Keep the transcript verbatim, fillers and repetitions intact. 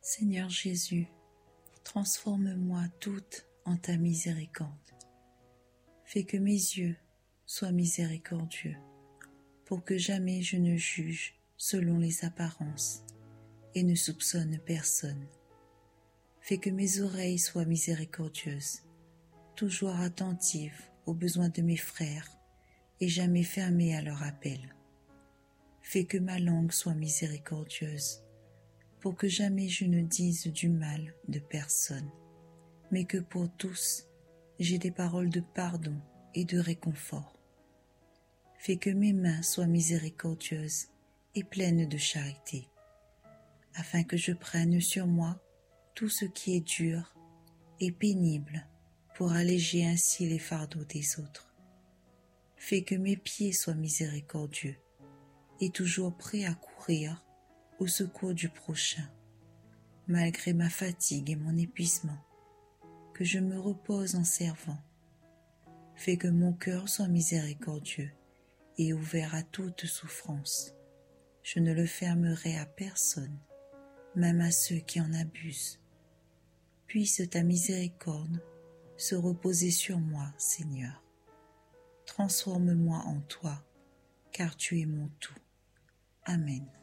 Seigneur Jésus, transforme-moi toute en ta miséricorde. Fais que mes yeux soient miséricordieux, pour que jamais je ne juge selon les apparences et ne soupçonne personne. Fais que mes oreilles soient miséricordieuses, toujours attentives aux besoins de mes frères et jamais fermées à leur appel. Fais que ma langue soit miséricordieuse, pour que jamais je ne dise du mal de personne, mais que pour tous j'ai des paroles de pardon et de réconfort. Fais que mes mains soient miséricordieuses et pleines de charité, afin que je prenne sur moi tout ce qui est dur et pénible pour alléger ainsi les fardeaux des autres. Fais que mes pieds soient miséricordieux et toujours prêts à courir au secours du prochain, malgré ma fatigue et mon épuisement, que je me repose en servant. Fais que mon cœur soit miséricordieux et ouvert à toute souffrance. Je ne le fermerai à personne, même à ceux qui en abusent. Puisse ta miséricorde se reposer sur moi, Seigneur. Transforme-moi en toi, car tu es mon tout. Amen.